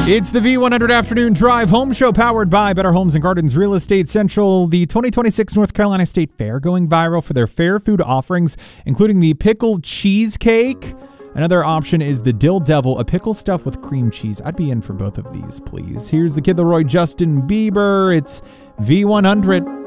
It's the V100 Afternoon Drive Home Show powered by Better Homes and Gardens Real Estate Central. The 2026 North Carolina State Fair going viral for their fair food offerings, including the pickled cheesecake. Another option is the Dill Devil, a pickle stuffed with cream cheese. I'd be in for both of these, please. Here's the Kid Laroi, Justin Bieber. It's V100.